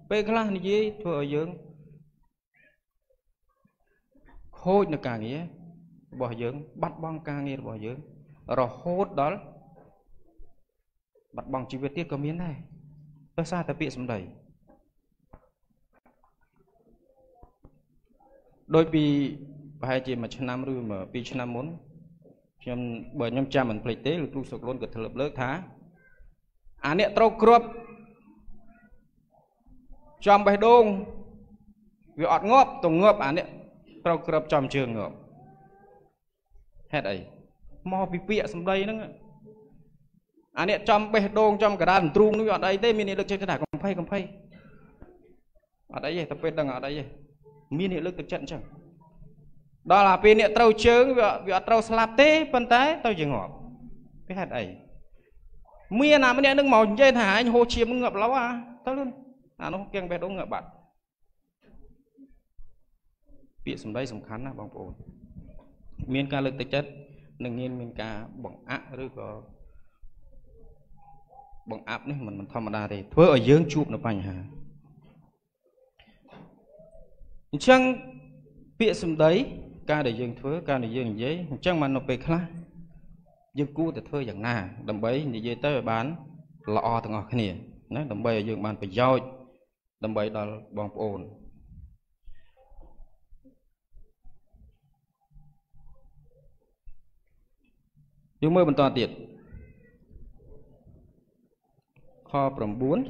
ពេលខ្លះនិយាយធ្វើឲ្យយើងខូចនៅការងាររបស់យើងបាត់បង់ការងាររបស់យើងរហូតដល់បាត់បង់ជីវិតទៀតក៏មានដែរដោយសារតែពាក្យសម្ដីដោយពីប្រហែលជាមួយឆ្នាំឬ2ឆ្នាំមុនបើខ្ញុំចាំមិនភ្លេចទេលោកគ្រូសុកលួនក៏ធ្លាប់លើកថាអាអ្នកត្រូវគ្រាប់ចំបេះដូងវាអត់ងាប់ទៅងាប់អាអ្នកត្រូវគ្រាប់ចំជើងងាប់ហេតុអីមកពីពាក្យសម្ដីហ្នឹងអាអ្នកចំបេះដូងចំកដាលទ្រូងនោះវាអត់អីទេមានអ្នកលើកចិត្តថាកំភៃអត់អីទេតែពេលដឹងអត់អីទេមានអ្នកលើកទឹកចិត្តអញ្ចឹងដល់អាពេលអ្នកត្រូវជើងវាអត់ត្រូវស្លាប់ទេប៉ុន្តែទៅជាងាប់វាហេតុអីមានអាម្នាក់នឹងមកនិយាយថាអញហូរឈាមងាប់ឡូវទៅលឿនអានោះគៀងបេះដូងងាប់បាត់ពាក្យសម្ដីសំខាន់ណាស់បងប្អូនមានការលើកទឹកចិត្តនិងមានការបង្អាក់ឬក៏បង្អាប់នេះមិនធម្មតាទេធ្វើឲ្យយើងជួបនៅបញ្ហាអញ្ចឹងពាក្យសម្ដីការដែលយើងធ្វើការដែលយើងនិយាយអញ្ចឹងមកនៅពេលខ្លះយើងគួរតែធ្វើយ៉ាងណាដើម្បីនិយាយទៅឲ្យបានល្អទាំងអស់គ្នាណាដើម្បីឲ្យយើងបានប្រយោជន៍ដើម្បីដល់បងប្អូនយើងមើលបន្តទៀតខ9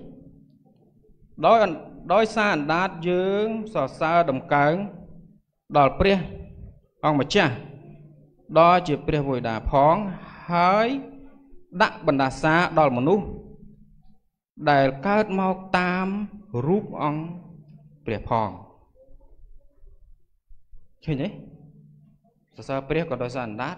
ដោយសារអណ្ដាតយើងសរសើរដំកើងដល់ព្រះអង្គម្ចាស់ដ៏ជាព្រះវេដាផងហើយដាក់បណ្ដាសាដល់មនុស្សដែលកើតមកតាមរូបអង្គព្រះផងឃើញទេសរសើរព្រះក៏ដោយសារអណ្ដាត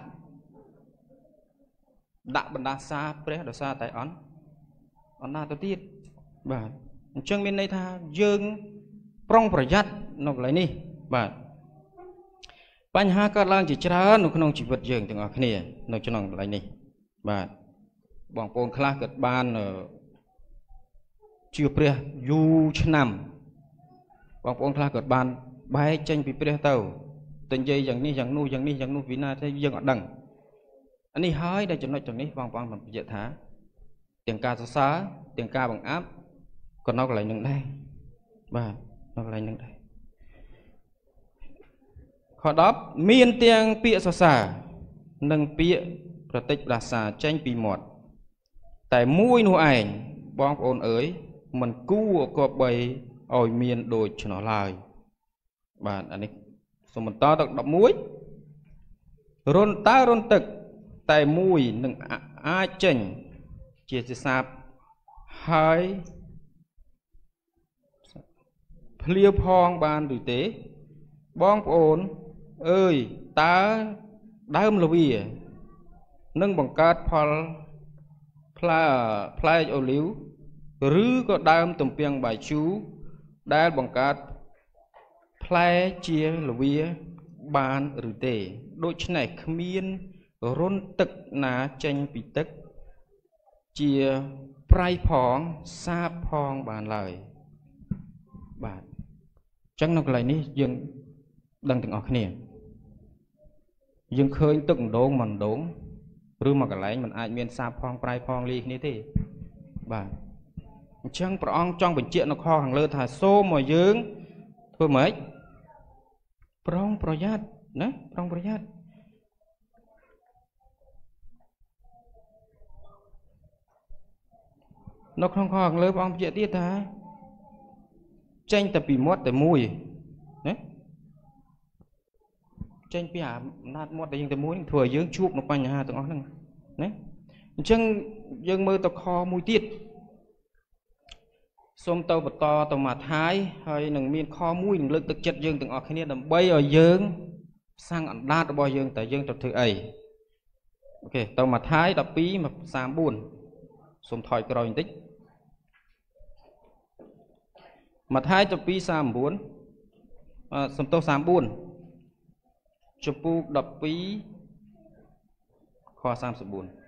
ដាក់បណ្ដាសាព្រះដោយសារតែអណ្ដាតទៅទៀតបាទអញ្ចឹងមានន័យថាយើងប្រុងប្រយ័ត្ននៅកន្លែងនេះបាទបញ្ហាកើតឡើងជាច្រើននៅក្នុងជីវិតយើងទាំងអស់គ្នានៅក្នុងកន្លែងនេះបាទបងប្អូនខ្លះក៏បានជឿព្រះយូរឆ្នាំបងប្អូនខ្លះក៏បានបែកចេញពីព្រះទៅតែនិយាយយ៉ាងនេះយ៉ាងនោះយ៉ាងនេះយ៉ាងនោះវិណាតែយើងអត់ដឹងអានេះហើយដែលចំណុចទាំងនេះបងប្អូនបញ្ជាក់ថាទាំងការសរសើរទាំងការបង្អាប់ក៏នៅកន្លែងនឹងដែរបាទនៅកន្លែងនឹងដែរខ10មានទាំងពាក្យសរសើរនិងពាក្យប្រតិចប្រសាចេញពីមាត់តែមួយនោះឯងបងប្អូនអើយមិនគួរគប្បីឲ្យមានដូចឆ្នោះឡើយបាទអានេះសូមបន្តទៅ11រុនទឹកតែមួយនឹងអាចចេញជាសិសាបហើយភ្លាវផងបានឬទេបងប្អូនអើយតើដើមល្វានឹងបង្កើតផលផ្លែអូលីវឬក៏ដើមទំពាំងបាយជូរដែលបង្កើតផ្លែជាល្វាបានឬទេដូច្នេះគ្មានរុនទឹកណាចេញពីទឹកជាប្រៃផងសាបផងបានឡើយបាទអញ្ចឹងនៅកន្លែងនេះយើងដឹងទាំងអស់គ្នាយើងឃើញទឹកដងមិនដងឬមកកន្លែងมันអាចមានសាបផងប្រៃផងលីគ្នាទេបាទអញ្ចឹងព្រះអង្គចង់បញ្ជាក់នៅខខាងលើថាសូមឲ្យយើងធ្វើម៉េចប្រុងប្រយ័ត្នណាប្រុងប្រយ័ត្ននៅក្នុងខខាងលើព្រះអង្គបញ្ជាក់ទៀតថាចេញតែពីមាត់តែមួយណាចេញពីអំណាចមាត់តែយើងតែមួយធ្វើឲ្យយើងជួបនៅបញ្ហាទាំងអស់ហ្នឹងណាអញ្ចឹងយើងមើលទៅខមួយទៀតសូមទៅបន្តទៅម៉ាថាយហើយនឹងមានខមួយនឹងលើកទឹកចិត្តយើងទាំងអស់គ្នាដើម្បីឲ្យយើងសាំងអណ្ដាតរបស់យើងតើយើងត្រូវធ្វើអីអូខេទៅម៉ាថាយ12:34សូមថយក្រោយបន្តិចម៉ាថាយ12:39សំទោស34ចំពោះ12ខ34